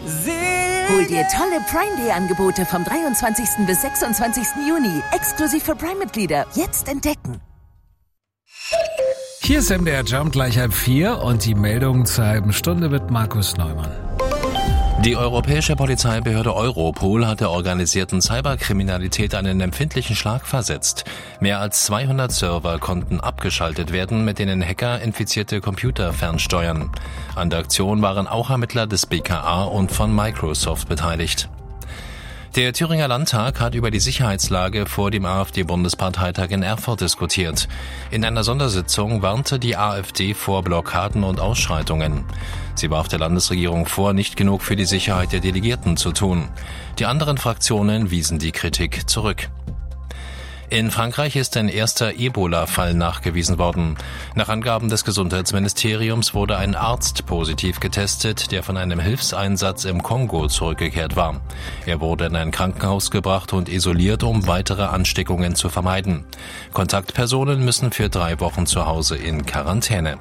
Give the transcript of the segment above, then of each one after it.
Hol dir tolle Prime Day Angebote vom 23. bis 26. Juni. Exklusiv für Prime-Mitglieder. Jetzt entdecken. Hier ist MDR Jump gleich 3:30 und die Meldung zur halben Stunde mit Markus Neumann. Die europäische Polizeibehörde Europol hat der organisierten Cyberkriminalität einen empfindlichen Schlag versetzt. Mehr als 200 Server konnten abgeschaltet werden, mit denen Hacker infizierte Computer fernsteuern. An der Aktion waren auch Ermittler des BKA und von Microsoft beteiligt. Der Thüringer Landtag hat über die Sicherheitslage vor dem AfD-Bundesparteitag in Erfurt diskutiert. In einer Sondersitzung warnte die AfD vor Blockaden und Ausschreitungen. Sie warf der Landesregierung vor, nicht genug für die Sicherheit der Delegierten zu tun. Die anderen Fraktionen wiesen die Kritik zurück. In Frankreich ist ein erster Ebola-Fall nachgewiesen worden. Nach Angaben des Gesundheitsministeriums wurde ein Arzt positiv getestet, der von einem Hilfseinsatz im Kongo zurückgekehrt war. Er wurde in ein Krankenhaus gebracht und isoliert, um weitere Ansteckungen zu vermeiden. Kontaktpersonen müssen für 3 Wochen zu Hause in Quarantäne.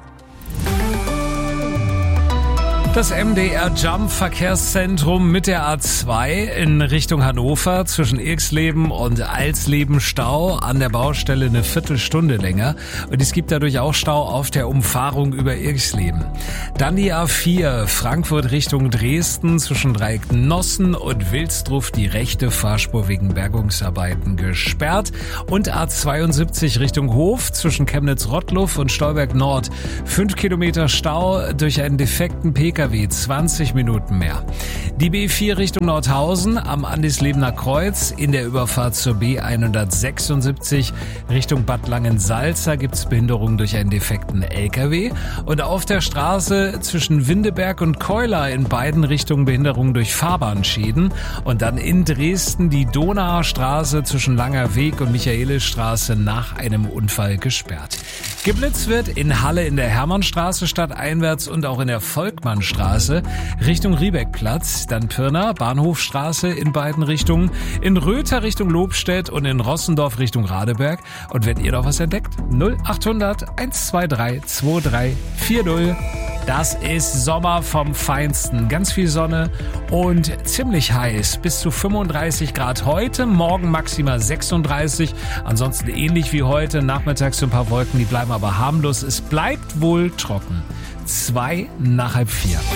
Das MDR Jump Verkehrszentrum mit der A2 in Richtung Hannover zwischen Irxleben und Alsleben Stau, an der Baustelle eine Viertelstunde länger und es gibt dadurch auch Stau auf der Umfahrung über Irxleben. Dann die A4 Frankfurt Richtung Dresden zwischen Dreiecknossen und Wilsdruf, die rechte Fahrspur wegen Bergungsarbeiten gesperrt und A72 Richtung Hof zwischen Chemnitz-Rottluff und Stolberg Nord 5 Kilometer Stau durch einen defekten PKW, 20 Minuten mehr. Die B4 Richtung Nordhausen am Andislebener Kreuz in der Überfahrt zur B176 Richtung Bad Langensalza gibt es Behinderungen durch einen defekten LKW und auf der Straße zwischen Windeberg und Keular in beiden Richtungen Behinderungen durch Fahrbahnschäden und dann in Dresden die Donauer Straße zwischen Langer Weg und Michaelisstraße nach einem Unfall gesperrt. Geblitzt wird in Halle in der Hermannstraße stadteinwärts und auch in der Volkmannstraße Richtung Riebeckplatz, dann Pirna, Bahnhofstraße in beiden Richtungen, in Röther Richtung Lobstedt und in Rossendorf Richtung Radeberg. Und wenn ihr noch was entdeckt, 0800 123 2340. Das ist Sommer vom Feinsten. Ganz viel Sonne und ziemlich heiß. Bis zu 35 Grad heute, morgen maximal 36. Ansonsten ähnlich wie heute, nachmittags ein paar Wolken, die bleiben aber harmlos. Es bleibt wohl trocken. 2 nach 3:30.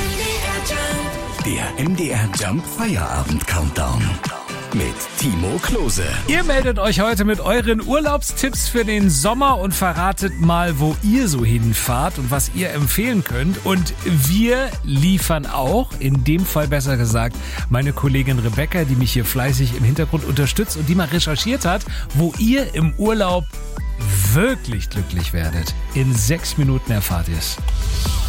Der MDR Jump Feierabend Countdown mit Timo Klose. Ihr meldet euch heute mit euren Urlaubstipps für den Sommer und verratet mal, wo ihr so hinfahrt und was ihr empfehlen könnt. Und wir liefern auch, in dem Fall besser gesagt, meine Kollegin Rebecca, die mich hier fleißig im Hintergrund unterstützt und die mal recherchiert hat, wo ihr im Urlaub wirklich glücklich werdet. In 6 Minuten erfahrt ihr es.